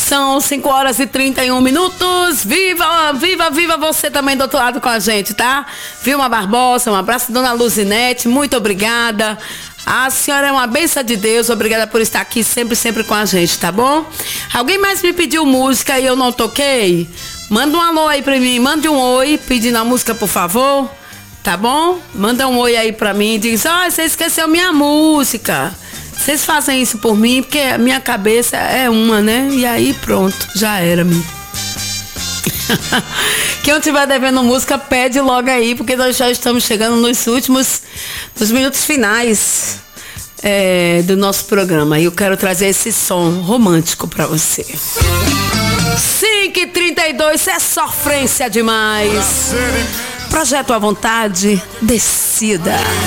São 5h31. Viva, viva, viva você também do outro lado com a gente, tá? Vilma Barbosa, um abraço, dona Luzinete, muito obrigada. A senhora é uma bênção de Deus, obrigada por estar aqui sempre, sempre com a gente, tá bom? Alguém mais me pediu música e eu não toquei? Manda um alô aí pra mim, mande um oi pedindo a música, por favor, tá bom? Manda um oi aí pra mim e diz, você esqueceu minha música. Vocês fazem isso por mim, porque a minha cabeça é uma, né? E aí pronto, já era, meu. Quem não estiver devendo música, pede logo aí, porque nós já estamos chegando nos minutos finais do nosso programa. E eu quero trazer esse som romântico pra você. 5h32, é sofrência demais. Projeto à vontade, decida.